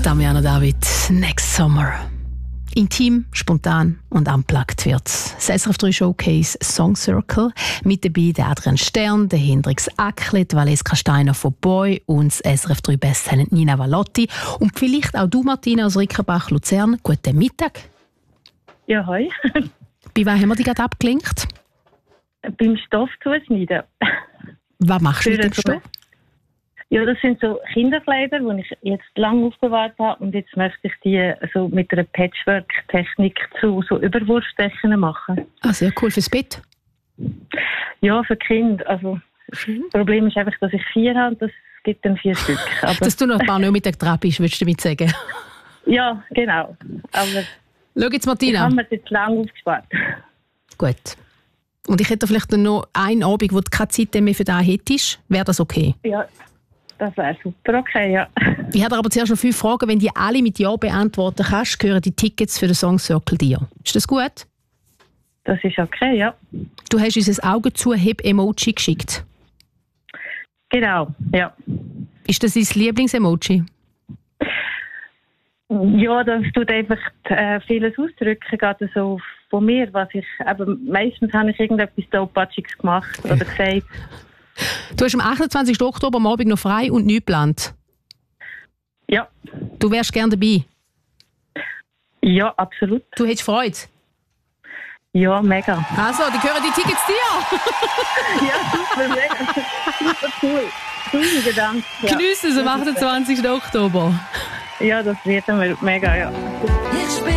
Damiano David, Next Summer. Intim, spontan und unplugged wird's. Das SRF 3 Showcase Song Circle. Mit dabei der Adrian Stern, der Hendrix Acklet, Valeska Steiner von Boy und das SRF 3 Besttalent Nina Valotti. Und vielleicht auch du, Martina, aus Rickerbach, Luzern. Guten Mittag. Ja, hoi. Bei wem haben wir dich gerade abgelenkt? Beim Stoff zuschneiden. Was machst du mit dem Stoff? Ja, das sind so Kinderkleider, die ich jetzt lange aufbewahrt habe und jetzt möchte ich die so mit einer Patchwork-Technik zu so Überwurfsdecken machen. Ah, sehr cool. Fürs Bett? Ja, für Kinder. Also, das Problem ist einfach, dass ich 4 habe und das gibt dann 4 Stück. Aber dass du noch ein paar Nachmittag dran bist, würdest du damit sagen? Ja, genau. Aber schau jetzt, Martina. Ich habe mir das jetzt lange aufgespart. Gut. Und ich hätte vielleicht noch einen Abend, wo du keine Zeit mehr für das hättest. Wäre das okay? Ja. Das wäre super, okay, ja. Ich habe aber zuerst noch 5 Fragen. Wenn die alle mit Ja beantworten kannst, gehören die Tickets für den Song Circle dir. Ist das gut? Das ist okay, ja. Du hast uns ein Augen-zu-Heb-Emoji geschickt. Genau, ja. Ist das dein Lieblings-Emoji? Ja, das tut einfach vieles ausdrücken, gerade so von mir, was ich, eben, meistens habe ich irgendetwas tollpatschiges gemacht oder gesagt. Du hast am 28. Oktober am Abend noch frei und nichts geplant? Ja. Du wärst gerne dabei? Ja, absolut. Du hättest Freude? Ja, mega. Also, die gehören die Tickets dir? Ja, super, mega. Super cool. Vielen Dank. Ja. Geniessen es am 28. Oktober. Ja, das wird mega, ja.